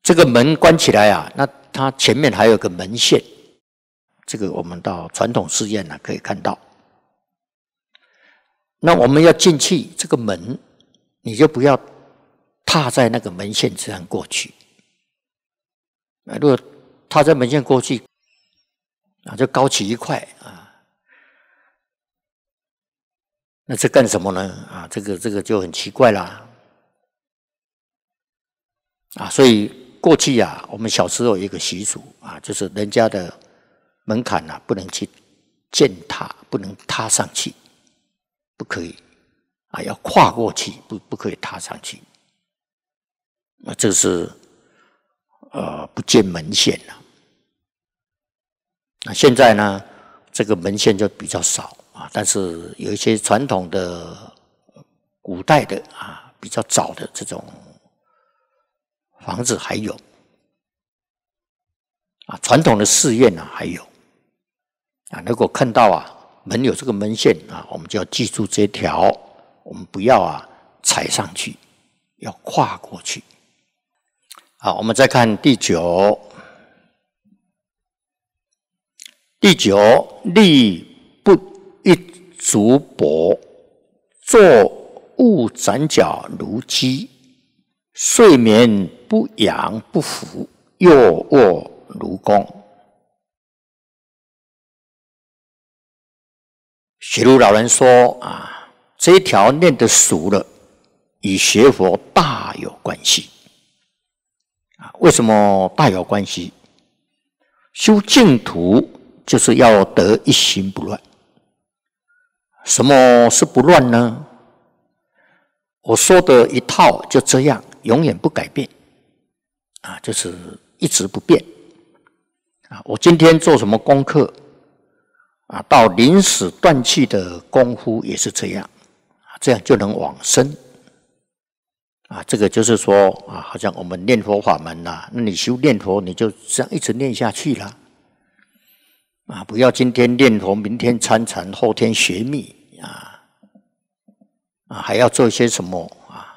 这个门关起来啊，那它前面还有个门线，这个我们到传统寺院可以看到。那我们要进去，这个门你就不要踏在那个门线这样过去。如果踏在门线过去，就高起一块那这干什么呢？这个就很奇怪啦。所以过去我们小时候有一个习俗就是人家的门槛不能去践踏，不能踏上去，不可以要跨过去，不可以踏上去。这是不见门线了。那现在呢，这个门线就比较少但是有一些传统的古代的比较早的这种房子还有传统的寺院还有如果看到门有这个门线我们就要记住这条，我们不要踩上去，要跨过去。好，我们再看第9。第9，立不一足跛，坐勿展脚如鸡，睡眠不仰不伏，右卧如弓。雪如老人说这一条念得熟了，与学佛大有关系。为什么大有关系？修净土就是要得一心不乱。什么是不乱呢？我说的一套就这样，永远不改变就是一直不变我今天做什么功课到临死断气的功夫也是这样这样就能往生这个就是说好像我们念佛法门那你修念佛你就这样一直念下去了不要今天念佛，明天参禅，后天学密还要做一些什么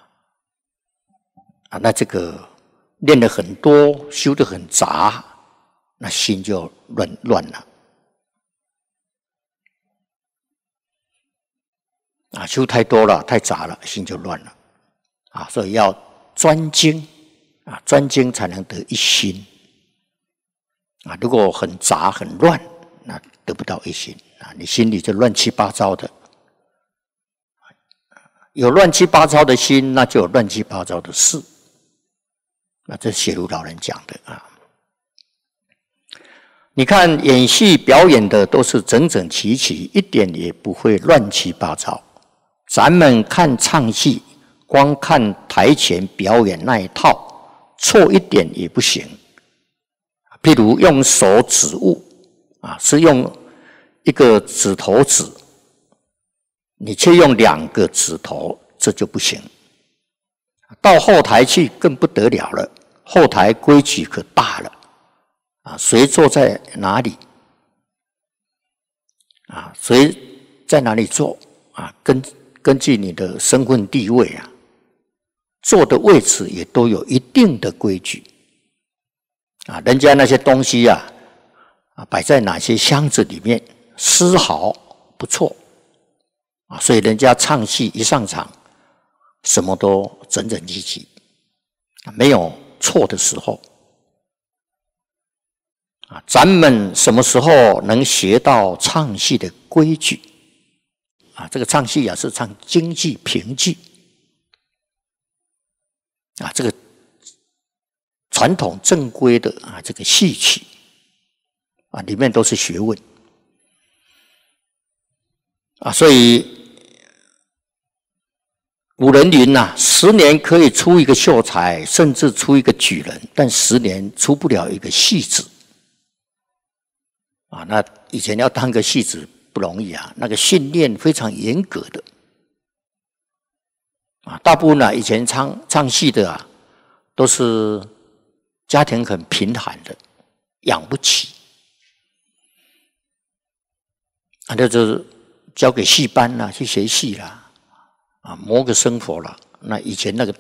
那这个念得很多，修得很杂，那心就乱了修太多了，太杂了，心就乱了所以要专精专精才能得一心如果很杂很乱，那得不到一心你心里就乱七八糟的。有乱七八糟的心，那就有乱七八糟的事。那这是雪如老人讲的你看演戏表演的都是整整齐齐，一点也不会乱七八糟。咱们看唱戏，光看台前表演那一套，错一点也不行。譬如用手指物是用一个指头指，你却用2个指头，这就不行。到后台去更不得了了，后台规矩可大了谁坐在哪里谁在哪里坐根据你的身份地位坐的位置也都有一定的规矩人家那些东西摆在哪些箱子里面丝毫不错所以人家唱戏一上场，什么都整整齐齐，没有错的时候咱们什么时候能学到唱戏的规矩这个唱戏是唱京剧评剧这个传统正规的这个戏曲里面都是学问所以古人云10年可以出一个秀才，甚至出一个举人，但10年出不了一个戏子那以前要当个戏子不容易那个训练非常严格的大部分以前唱戏的都是家庭很贫寒的，养不起那就是交给戏班去学戏啦谋个生活了。那以前那个